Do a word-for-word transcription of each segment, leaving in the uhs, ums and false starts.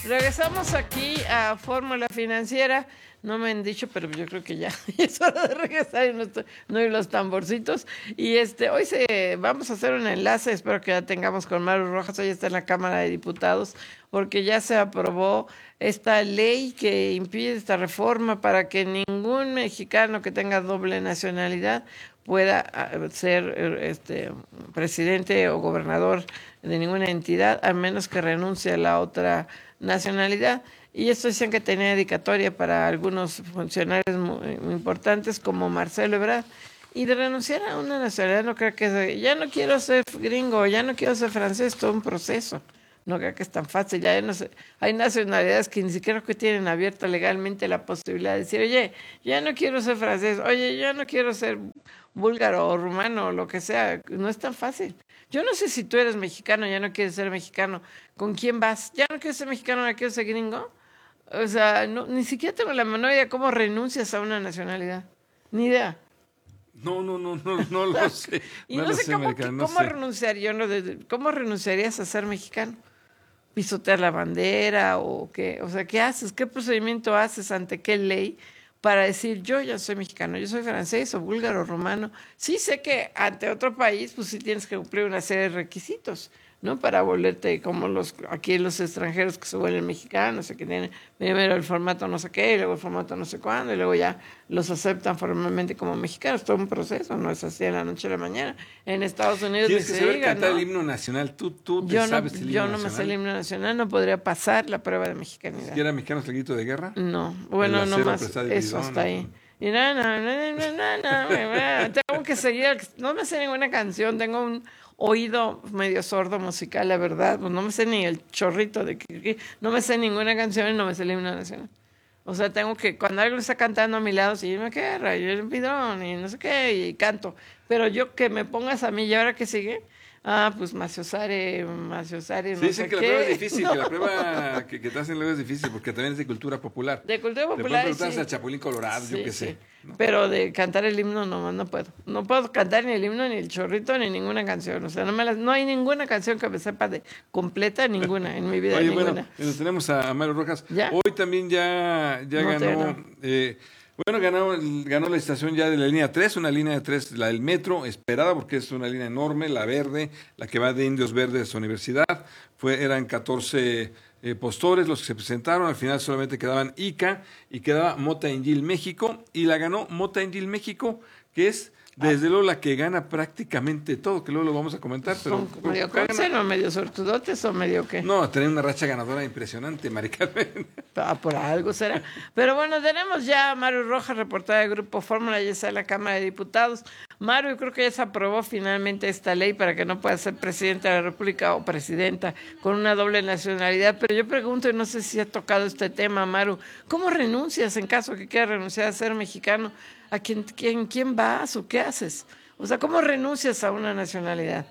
Regresamos aquí a Fórmula Financiera. No me han dicho, pero yo creo que ya es hora de regresar y no, estoy, no hay los tamborcitos. Y este, hoy se, vamos a hacer un enlace, espero que ya tengamos con Maru Rojas, hoy está en la Cámara de Diputados, porque ya se aprobó esta ley que impide esta reforma para que ningún mexicano que tenga doble nacionalidad pueda ser este, presidente o gobernador de ninguna entidad, a menos que renuncie a la otra nacionalidad. Y esto decían que tenía dedicatoria para algunos funcionarios muy, muy importantes como Marcelo Ebrard. Y de renunciar a una nacionalidad no creo que sea, ya no quiero ser gringo, ya no quiero ser francés, todo un proceso. No creo que es tan fácil. Ya no sé, hay nacionalidades que ni siquiera que tienen abierta legalmente la posibilidad de decir, oye, ya no quiero ser francés, oye, ya no quiero ser búlgaro o rumano o lo que sea. No es tan fácil. Yo no sé si tú eres mexicano, ya no quieres ser mexicano. ¿Con quién vas? ¿Ya no quiero ser mexicano, ya quiero ser gringo? O sea, no, ni siquiera tengo la menor idea cómo renuncias a una nacionalidad. Ni idea. No, no, no, no, no lo sé. Y no, no lo sé sé, cómo, América, no cómo sé. renunciar yo, no, de- ¿cómo renunciarías a ser mexicano? ¿Pisotear la bandera o qué? O sea, ¿qué haces? ¿Qué procedimiento haces ante qué ley para decir yo ya soy mexicano, yo soy francés o búlgaro o romano? Sí sé que ante otro país, pues sí tienes que cumplir una serie de requisitos, ¿no? Para volverte como los aquí los extranjeros que se vuelven mexicanos, que tienen primero el formato no sé qué, y luego el formato no sé cuándo, y luego ya los aceptan formalmente como mexicanos. Todo un proceso, no es así de la noche a la mañana. En Estados Unidos ni Tienes que se saber diga, cantar ¿no? el himno nacional. Tú, tú te Yo no, sabes el yo himno no me sé el nacional. himno nacional, no podría pasar la prueba de Si mexicanidad. siquiera mexicano es el grito de guerra. No, El bueno, acero nomás prestado y eso bidón. hasta ahí. Y no, no, no, no, no, no, no, no, no, tengo que seguir, no me sé ninguna canción, tengo un oído medio sordo musical, la verdad, pues no me sé ni el chorrito de que, no me sé ninguna canción y no me sé el himno nacional. O sea, tengo que, cuando alguien está cantando a mi lado, sí, me queda, yo el bidón y no sé qué, y canto. Pero yo que me pongas a mí, ¿y ahora qué sigue? Ah, pues Maciosare, Maciosare, Se no dicen sé que la prueba es qué. difícil, No. que la prueba que, que te hacen luego es difícil, porque también es de cultura popular. De cultura Le pueden popular, preguntar sí. al Chapulín Colorado, yo Sí, qué sí. sé. ¿no? Pero de cantar el himno no, no puedo. No puedo cantar ni el himno, ni el chorrito, ni ninguna canción. O sea, no, me las, no hay ninguna canción que me sepa de completa, ninguna, en mi vida, Oye, bueno, ninguna. nos tenemos a Mario Rojas. ¿Ya? Hoy también ya, ya No te ganó, ganó. eh, bueno, ganó, ganó la estación ya de la línea tres, una línea de tres, la del metro, esperada porque es una línea enorme, la verde, la que va de Indios Verdes a Universidad. Fue, eran catorce eh, postores los que se presentaron, al final solamente quedaban Ica y quedaba Mota Engil México, y la ganó Mota Engil México, que es desde luego la que gana prácticamente todo, que luego lo vamos a comentar, pero... ¿Son medio consen o medio sortudotes o medio qué? No, tener una racha ganadora impresionante, Mari Carmen. Ah, por algo será. Pero bueno, tenemos ya a Maru Rojas, reportera del Grupo Fórmula, ya está en la Cámara de Diputados. Maru, yo creo que ya se aprobó finalmente esta ley para que no pueda ser presidente de la República o presidenta con una doble nacionalidad. Pero yo pregunto, y no sé si ha tocado este tema, Maru, ¿cómo renuncias en caso que quieras renunciar a ser mexicano? ¿A quién, quién, quién vas o qué haces? O sea, ¿cómo renuncias a una nacionalidad?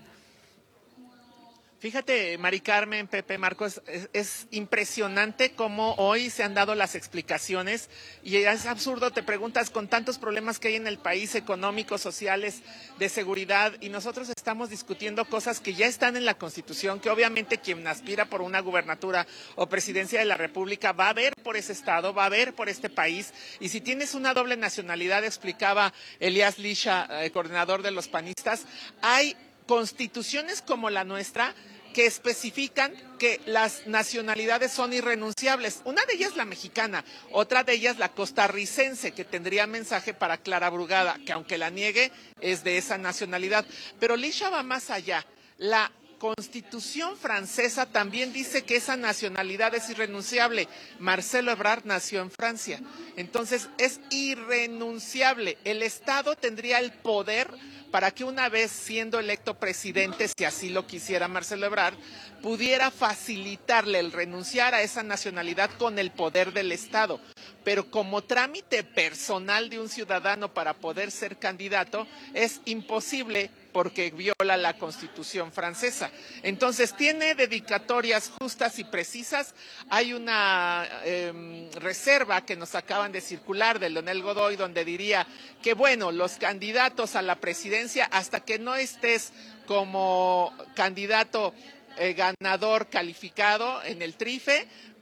Fíjate, Mari Carmen, Pepe, Marcos, es, es impresionante cómo hoy se han dado las explicaciones y es absurdo, te preguntas, con tantos problemas que hay en el país, económicos, sociales, de seguridad, y nosotros estamos discutiendo cosas que ya están en la Constitución, que obviamente quien aspira por una gubernatura o presidencia de la República va a ver por ese estado, va a ver por este país, y si tienes una doble nacionalidad, explicaba Elías Lisha, eh, coordinador de los panistas, hay constituciones como la nuestra que especifican que las nacionalidades son irrenunciables. Una de ellas la mexicana, otra de ellas la costarricense, que tendría mensaje para Clara Brugada, que aunque la niegue es de esa nacionalidad. Pero Lisha va más allá. La Constitución francesa también dice que esa nacionalidad es irrenunciable. Marcelo Ebrard nació en Francia. Entonces es irrenunciable. El Estado tendría el poder para que una vez siendo electo presidente, si así lo quisiera Marcelo Ebrard, pudiera facilitarle el renunciar a esa nacionalidad con el poder del Estado. Pero como trámite personal de un ciudadano para poder ser candidato, es imposible porque viola la Constitución francesa. Entonces, tiene dedicatorias justas y precisas. Hay una eh, reserva que nos acaban de circular de Leonel Godoy, donde diría que, bueno, los candidatos a la presidencia, hasta que no estés como candidato eh, ganador calificado en el trife,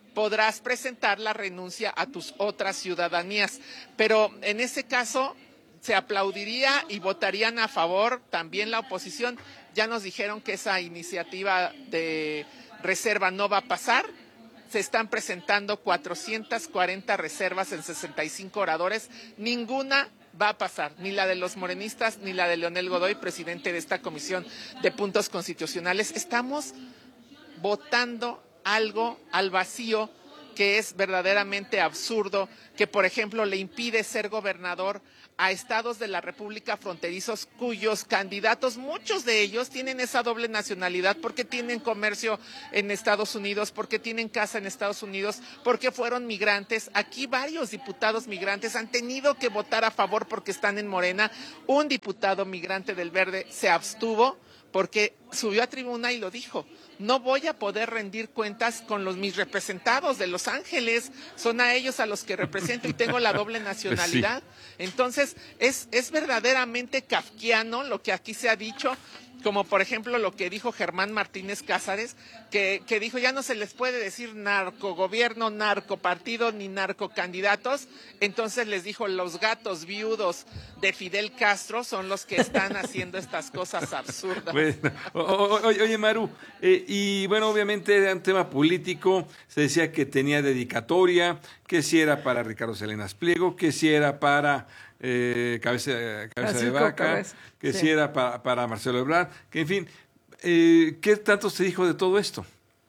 podrás presentar la renuncia a tus otras ciudadanías. Pero en ese caso se aplaudiría y votarían a favor también la oposición. Ya nos dijeron que esa iniciativa de reserva no va a pasar. Se están presentando cuatrocientas cuarenta reservas en sesenta y cinco oradores. Ninguna va a pasar, ni la de los morenistas, ni la de Leonel Godoy, presidente de esta Comisión de Puntos Constitucionales. Estamos votando algo al vacío que es verdaderamente absurdo, que por ejemplo le impide ser gobernador a estados de la República fronterizos cuyos candidatos, muchos de ellos tienen esa doble nacionalidad porque tienen comercio en Estados Unidos, porque tienen casa en Estados Unidos, porque fueron migrantes. Aquí varios diputados migrantes han tenido que votar a favor porque están en Morena. Un diputado migrante del Verde se abstuvo porque subió a tribuna y lo dijo: no voy a poder rendir cuentas con los mis representados de Los Ángeles, son a ellos a los que represento y tengo la doble nacionalidad. Sí. Entonces, es, es verdaderamente kafkiano lo que aquí se ha dicho, como por ejemplo lo que dijo Germán Martínez Cázares, que, que dijo: ya no se les puede decir narcogobierno, narcopartido ni narcocandidatos. Entonces les dijo: los gatos viudos de Fidel Castro son los que están haciendo estas cosas absurdas. Bueno, oye, oye Maru, eh, y bueno, obviamente era un tema político, se decía que tenía dedicatoria, que si era para Ricardo Salinas Pliego, que si era para eh, Cabeza, cabeza de Vaca, cabeza. que sí. si era para, para Marcelo Ebrard, que en fin, eh, ¿qué tanto se dijo de todo esto?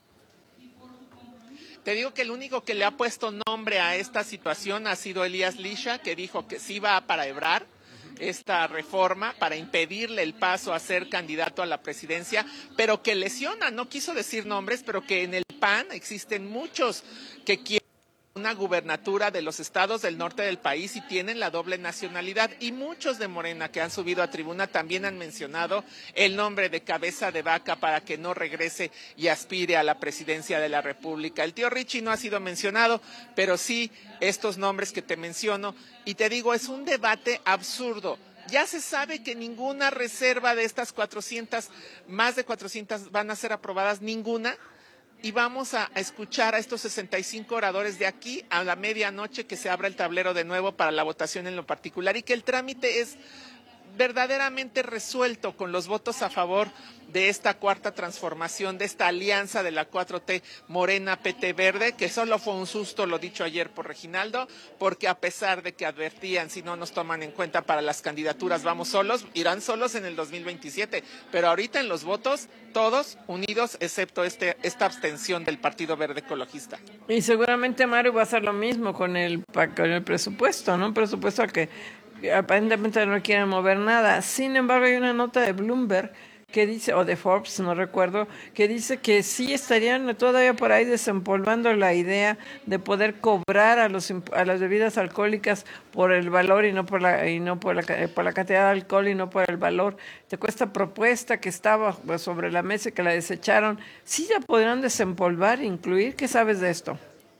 Te digo que el único que le ha puesto nombre a esta situación ha sido Elías Lisha, que dijo que sí va para Ebrard esta reforma para impedirle el paso a ser candidato a la presidencia, pero que lesiona, no quiso decir nombres, pero que en el P A N existen muchos que quieren una gubernatura de los estados del norte del país y tienen la doble nacionalidad, y muchos de Morena que han subido a tribuna también han mencionado el nombre de Cabeza de Vaca para que no regrese y aspire a la presidencia de la República. El tío Richie no ha sido mencionado, pero sí estos nombres que te menciono, y te digo, es un debate absurdo. Ya se sabe que ninguna reserva de estas cuatrocientas, más de cuatrocientas van a ser aprobadas, ninguna. Y vamos a escuchar a estos sesenta y cinco oradores de aquí a la medianoche, que se abra el tablero de nuevo para la votación en lo particular, y que el trámite es verdaderamente resuelto con los votos a favor de esta cuarta transformación, de esta alianza de la cuatro T Morena P T Verde, que solo fue un susto, lo dicho ayer por Reginaldo, porque a pesar de que advertían, si no nos toman en cuenta para las candidaturas vamos solos, irán solos en el dos mil veintisiete, pero ahorita en los votos todos unidos, excepto este esta abstención del Partido Verde Ecologista. Y seguramente Mario va a hacer lo mismo con el, con el presupuesto, ¿no? Un presupuesto al que aparentemente no quieren mover nada. Sin embargo, hay una nota de Bloomberg que dice, o de Forbes, no recuerdo, que dice que sí estarían todavía por ahí desempolvando la idea de poder cobrar a los a las bebidas alcohólicas por el valor y no por la y no por la por la cantidad de alcohol y no por el valor. De esta propuesta que estaba sobre la mesa y que la desecharon, sí la podrán desempolvar, incluir. ¿Qué sabes de esto?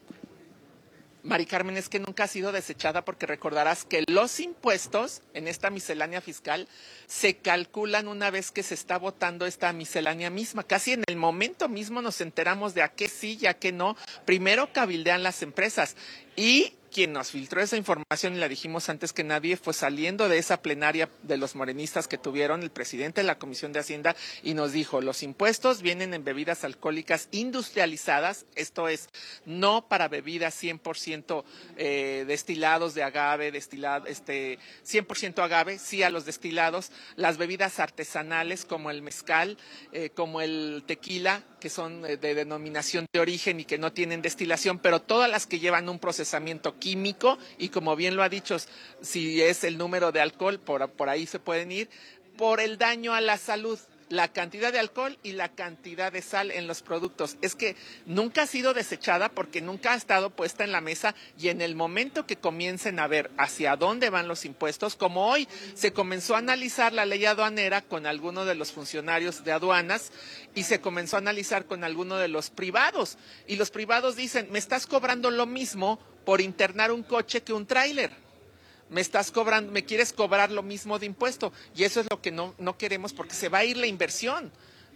Mari Carmen, es que nunca ha sido desechada, porque recordarás que los impuestos en esta miscelánea fiscal se calculan una vez que se está votando esta miscelánea misma. Casi en el momento mismo nos enteramos de a qué sí y a qué no. Primero cabildean las empresas, y quien nos filtró esa información, y la dijimos antes que nadie, fue saliendo de esa plenaria de los morenistas que tuvieron el presidente de la Comisión de Hacienda, y nos dijo: los impuestos vienen en bebidas alcohólicas industrializadas, esto es, no para bebidas cien por ciento eh, destilados de agave, destilado, este, cien por ciento agave, sí a los destilados, las bebidas artesanales como el mezcal, eh, como el tequila, que son de denominación de origen y que no tienen destilación, pero todas las que llevan un procesamiento químico, y como bien lo ha dicho, si es el número de alcohol, por, por ahí se pueden ir, por el daño a la salud, la cantidad de alcohol y la cantidad de sal en los productos. Es que nunca ha sido desechada porque nunca ha estado puesta en la mesa, y en el momento que comiencen a ver hacia dónde van los impuestos, como hoy se comenzó a analizar la ley aduanera con algunos de los funcionarios de aduanas y se comenzó a analizar con algunos de los privados, y los privados dicen: me estás cobrando lo mismo por internar un coche que un tráiler. Me estás cobrando, me quieres cobrar lo mismo de impuesto, y eso es lo que no, no queremos, porque se va a ir la inversión.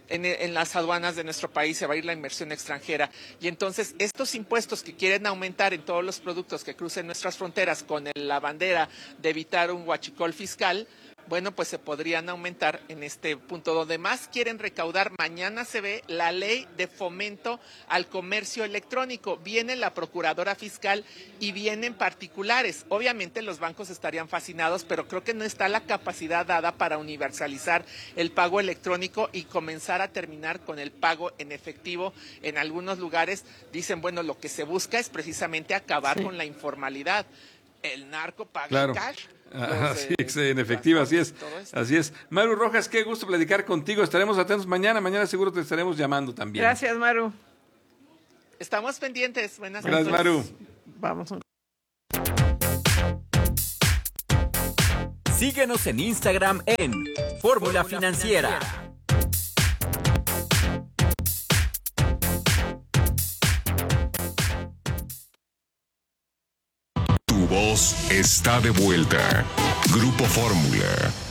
En, en las aduanas de nuestro país se va a ir la inversión extranjera. Y entonces estos impuestos que quieren aumentar en todos los productos que crucen nuestras fronteras con el, la bandera de evitar un huachicol fiscal, bueno, pues se podrían aumentar en este punto. Donde más quieren recaudar, mañana se ve la ley de fomento al comercio electrónico. Viene la procuradora fiscal y vienen particulares. Obviamente los bancos estarían fascinados, pero creo que no está la capacidad dada para universalizar el pago electrónico y comenzar a terminar con el pago en efectivo. En algunos lugares dicen, bueno, lo que se busca es precisamente acabar sí. con la informalidad. El narco paga claro. en cash. Así es, en efectivo, así es, así es. Maru Rojas, qué gusto platicar contigo. Estaremos atentos mañana, mañana seguro te estaremos llamando también. Gracias, Maru. Estamos pendientes. Buenas noches. Gracias, Maru. Vamos. Síguenos en Instagram en Fórmula Financiera. Tu voz está de vuelta. Grupo Fórmula.